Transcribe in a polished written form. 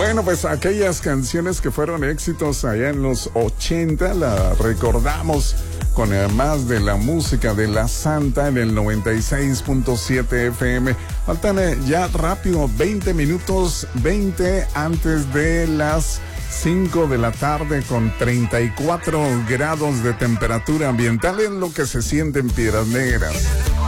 Bueno, pues aquellas canciones que fueron éxitos allá en los 80, la recordamos con más de la música de La Santa en el 96.7 FM. Faltan ya rápido 20 minutos, 20 antes de las 5 de la tarde, con 34 grados de temperatura ambiental, en lo que se siente en Piedras Negras.